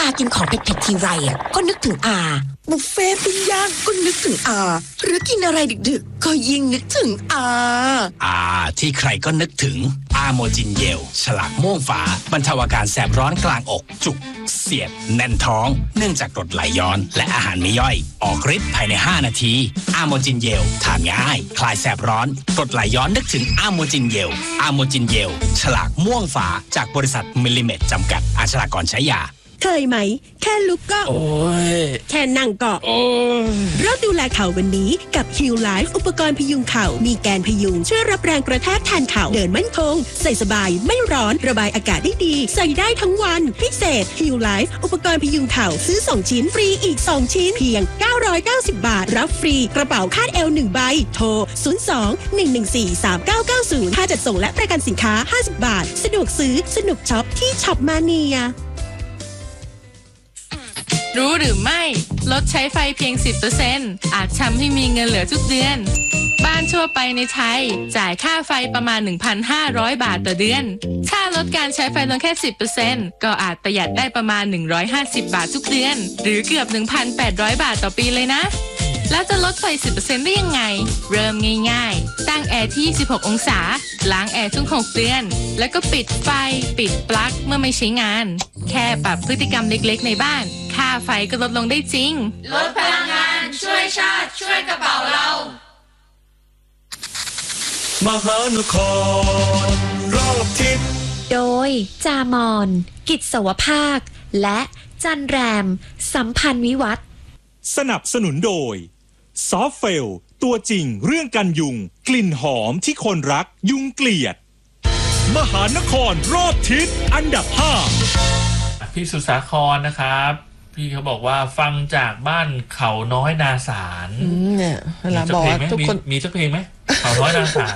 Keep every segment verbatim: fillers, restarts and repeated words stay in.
กินของเผ็ดๆทีไรอ่ะก็นึกถึงอาบุฟเฟ่ปิ้งย่างก็นึกถึงอาหรือกินอะไรดึกๆก็ยิ่งนึกถึงอาอาที่ใครก็นึกถึงอาโมจินเยลฉลากม่วงฝาบรรเทาอาการแสบร้อนกลางอกจุกเสียดแน่นท้องเนื่องจากกรดไหลย้อนและอาหารไม่ย่อยออกฤทธิ์ภายในห้านาทีอาโมจินเยลทานง่ายคลายแสบร้อนกรดไหลย้อนนึกถึงอาโมจินเยลอาโมจินเยลฉลากม่วงฝาจากบริษัทมิลลิเมตรจำกัดอ่านฉลากก่อนใช้ยาเคยไหมแค่ลุกก็โอ้ยแค่นั่งก็โอ้ยเริ่มดูแลเข่าวันนี้กับ Heal Life อุปกรณ์พยุงเข่ามีแกนพยุงช่วยรับแรงกระแทกแทนเข่าเดินมั่นคงใส่สบายไม่ร้อนระบายอากาศได้ดีใส่ได้ทั้งวันพิเศษ Heal Life อุปกรณ์พยุงเข่าซื้อสองชิ้นฟรีอีกสองชิ้นเพียงเก้าร้อยเก้าสิบบาทรับฟรีกระเป๋าคาดเอวหนึ่งใบโทรศูนย์ สอง หนึ่ง หนึ่ง สี่ สาม เก้า เก้า ศูนย์ค่าจัดส่งและประกันสินค้าห้าสิบบาทสะดวกซื้อสนุกช็อปที่ช็อปมาเนียรู้หรือไม่ลดใช้ไฟเพียง สิบเปอร์เซ็นต์ อาจทำให้มีเงินเหลือทุกเดือนบ้านทั่วไปในไทยจ่ายค่าไฟประมาณ หนึ่งพันห้าร้อย บาทต่อเดือนถ้าลดการใช้ไฟลงแค่ สิบเปอร์เซ็นต์ ก็อาจประหยัดได้ประมาณหนึ่งร้อยห้าสิบบาททุกเดือนหรือเกือบ หนึ่งพันแปดร้อย บาทต่อปีเลยนะแล้วจะลดไฟ สิบเปอร์เซ็นต์ ได้ยังไงเริ่มง่ายๆตั้งแอร์ที่สิบหกองศาล้างแอร์ทุกหกเดือนแล้วก็ปิดไฟปิดปลั๊กเมื่อไม่ใช้งานแค่ปรับพฤติกรรมเล็กๆในบ้านค่าไฟก็ลดลงได้จริงลดพลังงานช่วยชาติช่วยกระเป๋าเรามหานครรอบทิศโดยจามอนกิจสวภาคและจันแรมสัมพันธ์วิวัฒน์สนับสนุนโดยซอฟเฟลตัวจริงเรื่องกันยุงกลิ่นหอมที่คนรักยุงเกลียดมหานครรอบทิศอันดับห้าพี่สุสาครนะครับพี่เขาบอกว่าฟังจากบ้านเขาน้อยนาสารเนี่ยเวลาบอกทุกคนมีสักเพลงไหมเขาน้อยนาสาร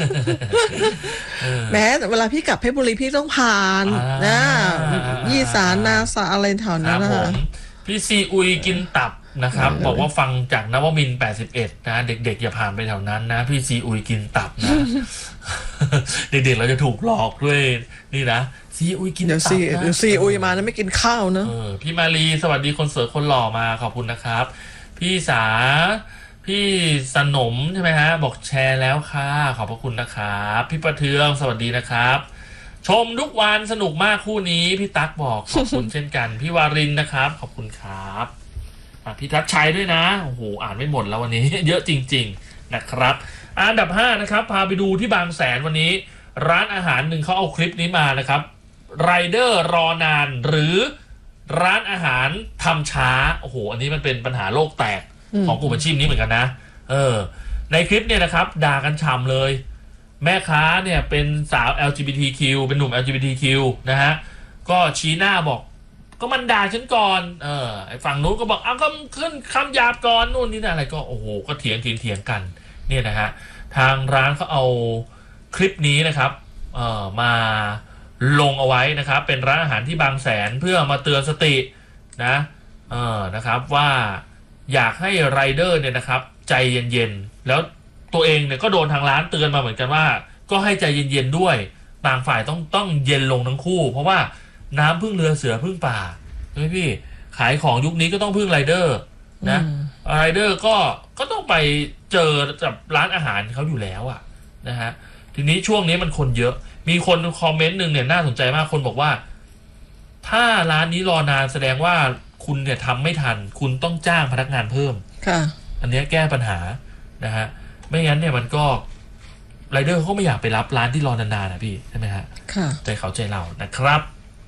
แม้เวลาพี่กลับเพชรบุรีพี่ต้องผ่านนะยี่สารนาสาอะไรแถวนั้นนะพี่ซีอุยกินตับนะครับบอกว่าฟังจากนวมินทร์แปดสิบเอ็ดนะเด็กๆอย่าผ่านไปแถวนั้นนะพี่ซีอุยกินตับนะเด็กๆเราจะถูกหลอกด้วยนี่นะซีอุยกินตับนะเดี๋ยวซีอุยมานะไม่กินข้าวนะพี่มาลีสวัสดีคนสวยคนหล่อมาขอบคุณนะครับพี่สาพี่สนมใช่ไหมฮะบอกแชร์แล้วค่ะขอบพระคุณนะครับพี่ประเทืองสวัสดีนะครับชมทุกวันสนุกมากคู่นี้พี่ตั๊กบอกขอบคุณเช่นกันพี่วารินนะครับขอบคุณครับพี่ทัชชัยด้วยนะโอ้โหอ่านไม่หมดแล้ววันนี้เยอะจริงๆนะครับอันดับห้านะครับพาไปดูที่บางแสนวันนี้ร้านอาหารหนึ่งเขาเอาคลิปนี้มานะครับไรเดอร์รอนานหรือร้านอาหารทำช้าโอ้โหอันนี้มันเป็นปัญหาโลกแตกของกลุ่มอาชีพนี้เหมือนกันนะเออในคลิปเนี่ยนะครับด่ากันฉ่ำเลยแม่ค้าเนี่ยเป็นสาว แอล จี บี ที คิว เป็นหนุ่ม แอล จี บี ที คิว นะฮะก็ชี้หน้าบอกก็มันด่าฉันก่อนเออไอ้ฝั่งนู้นก็บอกเอาก็ขึ้นคำหยาบก่อนนู่นนี่นะอะไรก็โอ้โหก็เถียงเถียงเถียงกันเนี่ยนะฮะทางร้านเขาเอาคลิปนี้นะครับเอ่อมาลงเอาไว้นะครับเป็นร้านอาหารที่บางแสนเพื่อมาเตือนสตินะเออนะครับว่าอยากให้ไรเดอร์เนี่ยนะครับใจเย็นๆแล้วตัวเองเนี่ยก็โดนทางร้านเตือนมาเหมือนกันว่าก็ให้ใจเย็นๆด้วยต่างฝ่ายต้องต้องเย็นลงทั้งคู่เพราะว่าน้ำพึ่งเรือเสือพึ่งป่าใช่ไหมพี่ขายของยุคนี้ก็ต้องพึ่งไรเดอร์นะไรเดอร์ก็ก็ต้องไปเจอกับร้านอาหารเขาอยู่แล้วอ่ะนะฮะทีนี้ช่วงนี้มันคนเยอะมีคนคอมเมนต์หนึ่งเนี่ยน่าสนใจมากคนบอกว่าถ้าร้านนี้รอนานแสดงว่าคุณเนี่ยทำไม่ทันคุณต้องจ้างพนักงานเพิ่มค่ะอันนี้แก้ปัญหานะฮะไม่งั้นเนี่ยมันก็ไรเดอร์เขาไม่อยากไปรับร้านที่รอนานๆนะพี่ใช่ไหมฮะค่ะใจเขาใจเรานะครับ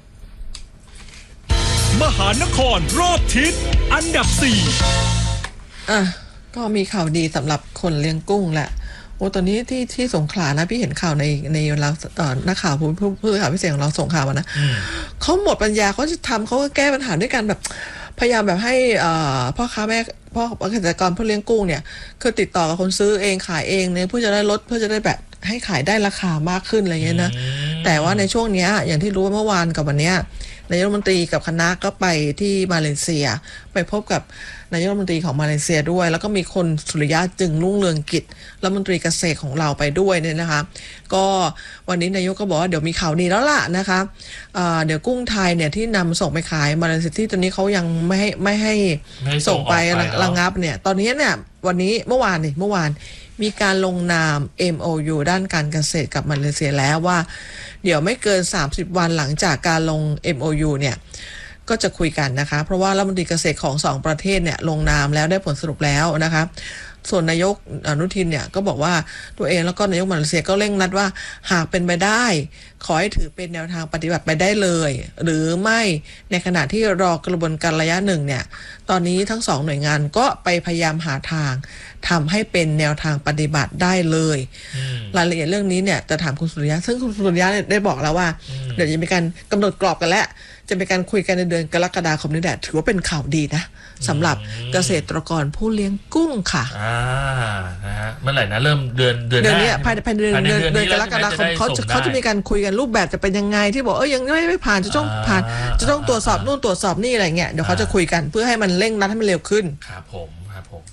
มหานครรอบทิศอันดับสี่อ่ะก็มีข่าวดีสำหรับคนเลี้ยงกุ้งแหละโอ้ตอนนี้ที่ที่สงขลานะพี่เห็นข่าวในในเราตอนนักข่าวผู้ผู้ผู้ข่าวพิเศษของเราส่งข่าวมานะเขาหมดปัญญาเขาจะทำเขาก็แก้ปัญหาด้วยกันแบบพยายามแบบให้อ่าพ่อค้าแม่พ่อเกษตรกรผู้เลี้ยงกุ้งเนี่ยคือติดต่อกับคนซื้อเองขายเองเนี่ยเพื่อจะได้ลดเพื่อจะได้แบบให้ขายได้ราคามากขึ้นอะไรเงี้ยนะแต่ว่าในช่วงนี้อย่างที่รู้เมื่อวานกับวันนี้นายกรัฐมนตรีกับคณะก็ไปที่มาเลเซียไปพบกับนายกรัฐมนตรีของมาเลเซียด้วยแล้วก็มีคนสุริยะจึงรุ่งเรืองกิจรัฐมนตรีเกษตรของเราไปด้วยเนี่ยนะคะก็วันนี้นายกก็บอกว่าเดี๋ยวมีข่าวดีแล้วล่ะนะคะเดี๋ยวกุ้งไทยเนี่ยที่นำส่งไปขายมาเลเซียที่ตอนนี้เขายังไม่ให้ไม่ให้ส่งไประงับเนี่ยตอนนี้เนี่ยวันนี้เมื่อวานนี่เมื่อวานมีการลงนาม เอ็ม โอ ยู ด้านการเกษตรกับมาเลเซียแล้วว่าเดี๋ยวไม่เกินสามสิบวันหลังจากการลง เอ็ม โอ ยู เนี่ยก็จะคุยกันนะคะเพราะว่ารัฐมนตรีเกษตรของสองประเทศเนี่ยลงนามแล้วได้ผลสรุปแล้วนะคะส่วนนายกอนุทินเนี่ยก็บอกว่าตัวเองแล้วก็นายกมาเลเซียก็เร่งรัดว่าหากเป็นไปได้ขอให้ถือเป็นแนวทางปฏิบัติไปได้เลยหรือไม่ในขณะที่รอกระบวนการระยะหนึ่งเนี่ยตอนนี้ทั้งสองหน่วยงานก็ไปพยายามหาทางทำให้เป็นแนวทางปฏิบัติได้เลยรายละเอียดเรื่องนี้เนี่ยจะถามคุณสุริยะซึ่งคุณสุริยะได้บอกแล้วว่าเดี๋ยวจะมีการกำหนดกรอบกันแล้วจะเป็นการคุยกันในเดือนกรกฎาคมนี้แหละถือว่าเป็นข่าวดีนะสำหรับเกษตรกรผู้เลี้ยงกุ้งค่ะอ่านะฮะเมื่อไหร่นะเริ่มเดือนเดือนเดือนนี้ภายในเดือนเดือนเดือนกรกฎาคมเขาจะเขาจะมีการคุยกันรูปแบบจะเป็นยังไงที่บอกเอ้ยยังไม่ไม่ผ่านจะต้องผ่านจะต้องตรวจสอบนู่นตรวจสอบนี่อะไรเงี้ยเดี๋ยวเขาจะคุยกันเพื่อให้มันเร่งรัดให้มันเร็วขึ้นครับผมครับผม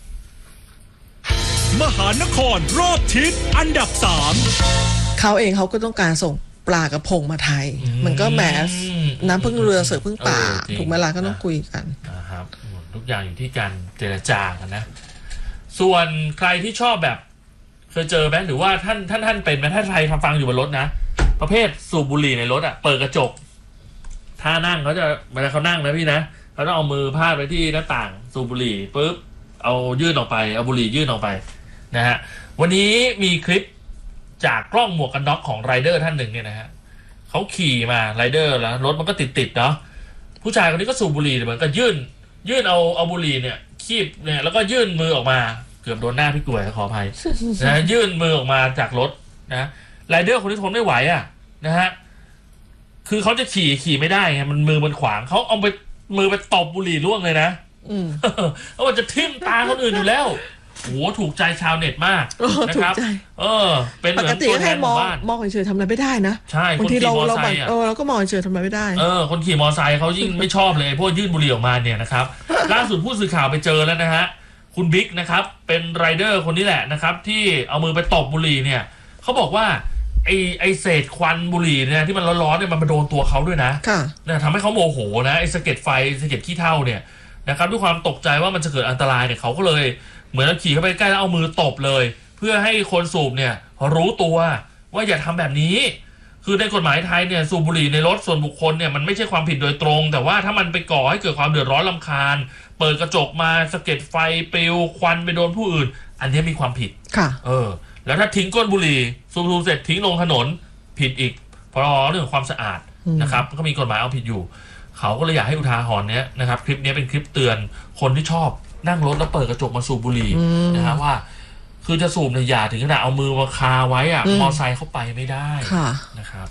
มหานครรอบทิศอันดับสามเขาเองเขาก็ต้องการส่งปลากระพงมาไทยมันก็แหมน้ำพึ่งเรือเสือพึ่งป่าถูกไหมล่ะก็ต้องคุยกันนะครับทุกอย่างอยู่ที่การเจรจากันนะส่วนใครที่ชอบแบบเคยเจอไหมหรือว่าท่านท่านท่านเป็นไหมถ้าใครทำฟังอยู่บนรถนะประเภทสูบบุหรี่ในรถอ่ะเปิดกระจกท่านั่งเขาจะเวลาเขานั่งนะพี่นะเขาต้องเอามือพาดไปที่หน้าต่างสูบบุหรี่ปุ๊บเอายื่นออกไปเอาบุหรี่ยื่นออกไปนะฮะวันนี้มีคลิปจากกล้องหมวกกันน็อกของไรเดอร์ท่านหนึ่งเนี่ยนะฮะเขาขี่มาไรเดอร์แล้วรถมันก็ติดติดเนาะผู้ชายคนนี้ก็สูบบุหรี่เหมือนกับยื่นยื่นเอาเอาบุหรี่เนี่ยคีบเนี่ยแล้วก็ยื่นมือออกมาเกือบโดนหน้าพี่กล้วยขออภัยนะยื่นมือออกมาจากรถนะไรเดอร์คนที่ทนไม่ไหวอ่ะนะฮะคือเขาจะขี่ขี่ไม่ได้ไงมันมือมันขวางเขาเอาไปมือไปตบบุหรี่ล่วงเลยนะเพราะมันจะทิ่มตาคนอื่นอยู่แล้วโอ้ถูกใจชาวเน็ตมากนะครับเออเป็นเหมือนตัวแทนหมู่บ้านมองเฉยๆทำอะไรไม่ได้นะใช่บางทีเราเราเออเราก็มองเฉยๆทำอะไรไม่ได้เออคนขี่มอไซค์เขายิ่งไม่ชอบเลยพวกยื่นบุหรี่ออกมาเนี่ยนะครับล่าสุดผู้สื่อข่าวไปเจอแล้วนะฮะคุณบิ๊กนะครับเป็นไรเดอร์คนนี้แหละนะครับที่เอามือไปตบบุหรี่เนี่ยเขาบอกว่าไอไอเศษควันบุหรี่เนี่ยที่มันร้อนๆเนี่ยมันมาโดนตัวเขาด้วยนะเนี่ยทำให้เขาโมโหนะไอสะเก็ดไฟสะเก็ดขี้เถ้าเนี่ยนะครับด้วยความตกใจว่ามันจะเกิดอันตรายเนี่ยเขาก็เลยเหมือนขี่เข้าไปใกล้แล้วเอามือตบเลยเพื่อให้คนสูบเนี่ยรู้ตัวว่าอย่าทำแบบนี้คือในกฎหมายไทยเนี่ยสูบบุหรี่ในรถส่วนบุคคลเนี่ยมันไม่ใช่ความผิดโดยตรงแต่ว่าถ้ามันไปก่อให้เกิดความเดือดร้อนรำคาญเปิดกระจกมาสะเก็ดไฟปลิวควันไปโดนผู้อื่นอันนี้มีความผิดค่ะเออแล้วถ้าทิ้งก้นบุหรี่สูบๆเสร็จทิ้งลงถนนผิดอีกเพราะเรื่องความสะอาดนะครับก็มีกฎหมายเอาผิดอยู่เขาก็เลยอยากให้อุทาหรณ์เนี้ยนะครับคลิปนี้เป็นคลิปเตือนคนที่ชอบนั่งรถแล้วเปิดกระจกมาสูบบุหรี่นะฮะว่าคือจะสูบเนี่ยอย่าถึงขนาดเอามือมาคาไว้อ่ะมอไซค์เข้าไปไม่ได้นะครับ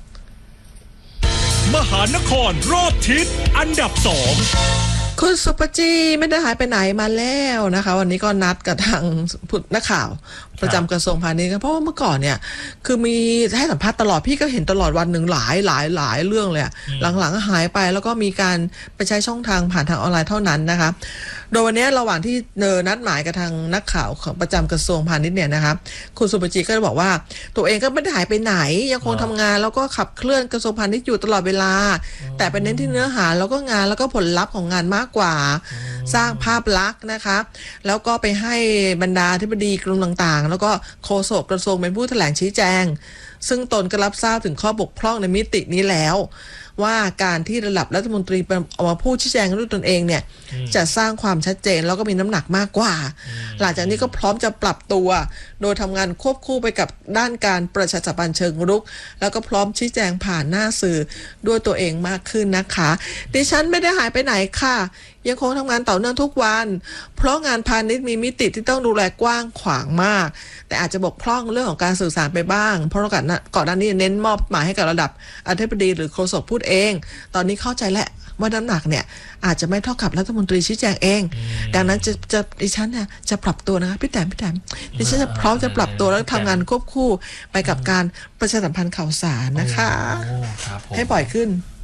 มหานครรอบทิศอันดับสองคุณสุปจีไม่ได้หายไปไหนมาแล้วนะคะวันนี้ก็นัดกับทางนักข่าวประจำกระทรวงพาณิชย์เพราะว่าเมื่อก่อนเนี่ยคือมีให้สัมภาษณ์ตลอดพี่ก็เห็นตลอดวันหนึ่งหลายหลายหลายเรื่องเลยหลังๆหายไปแล้วก็มีการไปใช้ช่องทางผ่านทางออนไลน์เท่านั้นนะคะโดยวันนี้ระหว่างที่เนินนัดหมายกับทางนักข่าวของประจำกระทรวงพาณิชย์เนี่ยนะคะคุณสุปจีก็บอกว่าตัวเองก็ไม่ได้หายไปไหนยังคงทำงานแล้วก็ขับเคลื่อนกระทรวงพาณิชย์อยู่ตลอดเวลาแต่เป็นเน้นที่เนื้อหาแล้วก็งานแล้วก็ผลลัพธ์ของงานมากกว่าสร้างภาพลักษณ์นะคะแล้วก็ไปให้บรรดาอธิบดีกรมต่างๆแล้วก็โฆษกกระทรวงเป็นผู้แถลงชี้แจงซึ่งตนก็รับทราบถึงข้อบกพร่องในมิตินี้แล้วว่าการที่ระดับรัฐมนตรีออกมาพูดชี้แจงด้วยตนเองเนี่ยจะสร้างความชัดเจนแล้วก็มีน้ำหนักมากกว่าหลังจากนี้ก็พร้อมจะปรับตัวโดยทำงานควบคู่ไปกับด้านการประชาสัมพันธ์เชิงรุกแล้วก็พร้อมชี้แจงผ่านหน้าสื่อด้วยตัวเองมากขึ้นนะคะดิฉันไม่ได้หายไปไหนค่ะยังคงทำงานต่อเนื่องทุกวันเพราะงานพาณิชย์มีมิติที่ต้องดูแลกว้างขวางมากแต่อาจจะบกพร่องเรื่องของการสื่อสารไปบ้างเพราะก่อนก่อนหน้านี้เน้นมอบหมายให้กับระดับอธิบดีหรือโฆษกพูดเองตอนนี้เข้าใจแล้วว่าน้ำหนักเนี่ยอาจจะไม่เท่ากับรัฐมนตรีชี้แจงเองดังนั้นจะจะดิฉันเนี่ยจะปรับตัวนะคะพี่แต้มพี่แต้มดิฉันจะพร้อมจะปรับตัวแล้วทำงานควบคู่ไปกับการประชาสัมพันธ์ข่าวสารนะคะให้ปล่อยขึ้น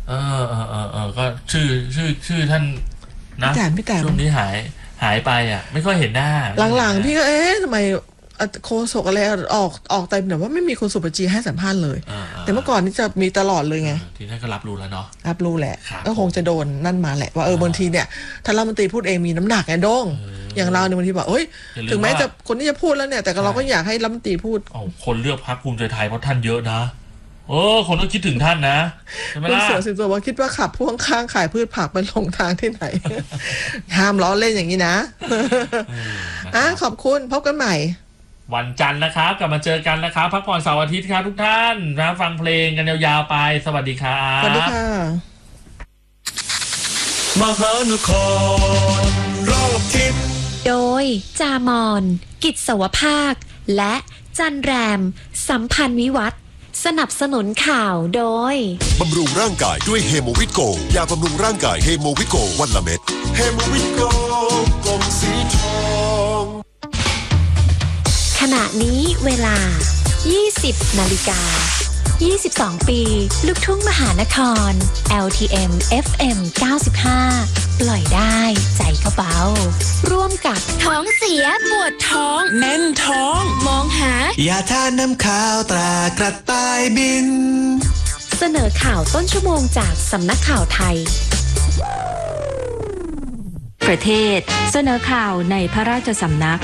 เออเออเออเออก็ชื่อชื่อชื่อท่านนะพี่แต้มพี่แต้มช่วงนี้หายหายไปอ่ะไม่ค่อยเห็นหน้าหลังๆพี่ก็เอ๊ะทำไมโฆษกอะไรออกออกเต็มแต่ว่าไม่มีคุณสุปจีให้สัมภาษณ์เลยแต่เมื่อก่อนนี่จะมีตลอดเลยไงทีนั้นก็รับรู้แล้วเนาะรับรู้แหละก็คงจะโดนนั่นมาแหละว่าเออบางทีเนี่ยท่านรัฐมนตรีพูดเองมีน้ำหนักไงโด้งอย่างเราเนี่ยบางทีบอกเอ้ยถึงแม้จะคนที่จะพูดแล้วเนี่ยแต่เราก็อยากให้รัฐมนตรีพูดคนเลือกพรรคภูมิใจไทยเพราะท่านเยอะนะโอ้คนต้องคิดถึงท่านนะใช่ไหมล่ะคุณเสือสิงโตว่าคิดว่าขับพ่วงข้างขายพืชผักไปลงทางที่ไหน ห้ามล้อเล่นอย่างนี้นะอ่ะขอบคุณพบกันใหม่วันจันทร์นะครับกลับมาเจอกันนะครับพักผ่อนเสาร์อาทิตย์ครับทุกท่านนะฟังเพลงกันยาวๆไปสวัสดีครับสวัสดีค่ะมหานครรอบทิศโดยจามอนกิจสวภาคและจันแรมสัมพันธ์วิวัฒน์สนับสนุนข่าวโดยบำรุงร่างกายด้วยเฮโมวิโกยาบำรุงร่างกายเฮโมวิโกวันละเม็ดเฮโมวิโกกลมสีทองขณะนี้เวลา ยี่สิบนาฬิกายี่สิบสอง ปีลูกทุ่งมหานคร แอล ที เอ็ม เอฟ เอ็ม เก้าสิบห้า ปล่อยได้ใจก็เบาร่วมกับท้องเสียปวดท้องแน่นท้องมองหายาทาน้ำขาวตรากระต่ายบินเสนอข่าวต้นชั่วโมงจากสำนักข่าวไทยประเทศเสนอข่าวในพระราชสำนัก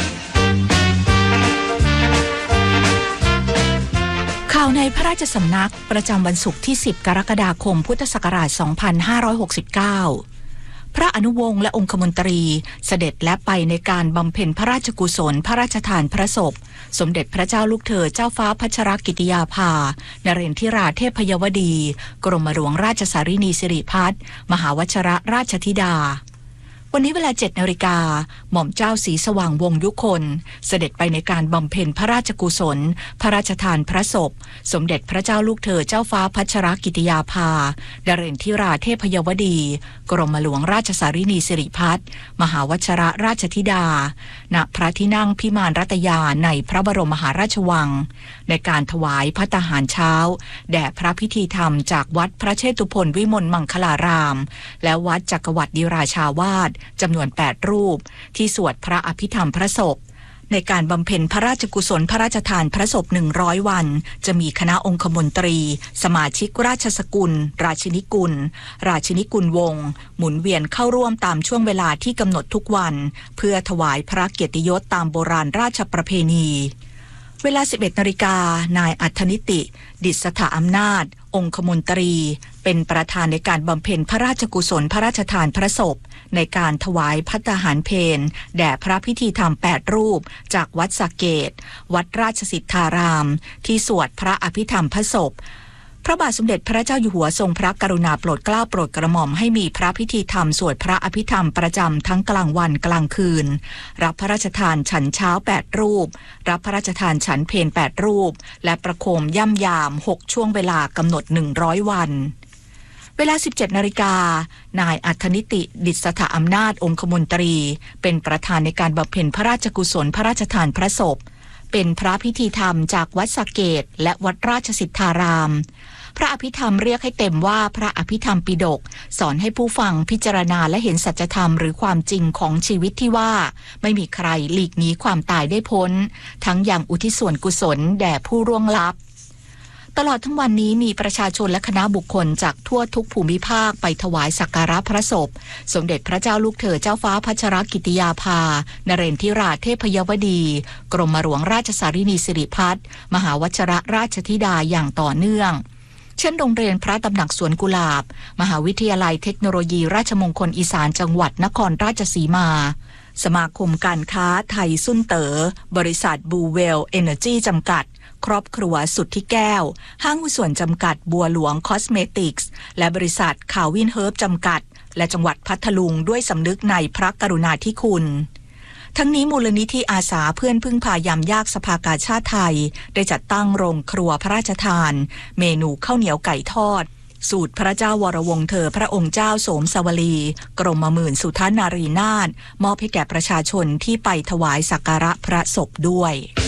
ข่าวในพระราชสำนักประจำวันศุกร์ที่สิบกรกฎาคมพุทธศักราชสองพันห้าร้อยหกสิบเก้าพระอนุวงศ์และองคมนตรีเสด็จและไปในการบำเพ็ญพระราชกุศลพระราชทานพระศพสมเด็จพระเจ้าลูกเธอเจ้าฟ้าพัชรกิติยาภานเรนทิราเทพยวดีกรมหลวงราชสารินีสิริพัฒน์มหาวชรราชธิดาวันนี้เวลาเจ็ดนาฬิกาหม่อมเจ้าศรีสว่างวงศ์ยุคนเสด็จไปในการบำเพ็ญพระราชกุศลพระราชทานพระศพสมเด็จพระเจ้าลูกเธอเจ้าฟ้าพัชรกิติยาภานเรนทิราเทพยวดีกรมหลวงราชสารินีสิริพัฒน์มหาวชรราชธิดาณพระที่นั่งพิมานรัตยาในพระบรมมหาราชวังในการถวายภัตตาหารเช้าแด่พระพิธีธรรมจากวัดพระเชตุพนวิมลมังคลารามและวัดจักรวรรดิราชาวาสจำนวนแปดรูปที่สวดพระอภิธรรมพระศพในการบำเพ็ญพระราชกุศลพระราชทานพระศพหนึ่งร้อยวันจะมีคณะองคมนตรีสมาชิกราชสกุลราชินิกุลราชินิกุลวงศ์หมุนเวียนเข้าร่วมตามช่วงเวลาที่กำหนดทุกวันเพื่อถวายพระเกียรติยศตามโบราณราชประเพณีเวลา สิบเอ็ดนาฬิกา นายอัธนิติดิษฐอำนาจองคมนตรีเป็นประธานในการบำเพ็ญพระราชกุศลพระราชทานพระศพในการถวายภัตตาหารเพลแด่พระพิธีธรรมแปดรูปจากวัดสะเกษวัดราชสิทธารามที่สวดพระอภิธรรมพระศพพระบาทสมเด็จพระเจ้าอยู่หัวทรงพระกรุณาโปรดเกล้าโปรดกระหม่อมให้มีพระพิธีธรรมสวดพระอภิธรรมประจำทั้งกลางวันกลางคืนรับพระราชทานฉันเช้าแปดรูปรับพระราชทานฉันเพลแปดรูปและประโคมย่ำยามหกช่วงเวลากำหนดหนึ่งร้อยวันเวลา สิบเจ็ดนาฬิกา นายอัธนิติดิษฐอำนาจองคมนตรีเป็นประธานในการบำเพ็ญพระราชกุศลพระราชทานพระศพเป็นพระพิธีธรรมจากวัดสะเกษและวัดราชสิทธารามพระอภิธรรมเรียกให้เต็มว่าพระอภิธรรมปิฎกสอนให้ผู้ฟังพิจารณาและเห็นสัจธรรมหรือความจริงของชีวิตที่ว่าไม่มีใครหลีกหนีความตายได้พ้นทั้งอย่างอุทิศส่วนกุศลแด่ผู้ร่วงลับตลอดทั้งวันนี้มีประชาชนและคณะบุคคลจากทั่วทุกภูมิภาคไปถวายสักการะพระศพสมเด็จพระเจ้าลูกเธอเจ้าฟ้าพัชรกิติยาภานเรนทิราเทพยวดีกรมหลวงราชสารินีสิริพัฒน์มหาวชรราชธิดาอย่างต่อเนื่องเช่นโรงเรียนพระตำหนักสวนกุหลาบมหาวิทยาลัยเทคโนโลยีราชมงคลอีสานจังหวัดนครราชสีมาสมาคมการค้าไทยซุ่นเต๋อบริษัทบูเวลเอเนอร์จีจำกัดครอบครัวสุดที่แก้วห้างหุ้นส่วนจำกัดบัวหลวงคอสเมติกส์และบริษัทข่าววินเฮิร์บจำกัดและจังหวัดพัทลุงด้วยสำนึกในพระกรุณาธิคุณทั้งนี้มูลนิธิอาสาเพื่อนพึ่งพายามยากสภากาชาติไทยได้จัดตั้งโรงครัวพระราชทานเมนูข้าวเหนียวไก่ทอดสูตรพระเจ้าวรวงศ์เธอพระองค์เจ้าโสมสวลีกรมหมื่นสุทธานารีนาถมอบให้แก่ประชาชนที่ไปถวายสักการะพระศพด้วย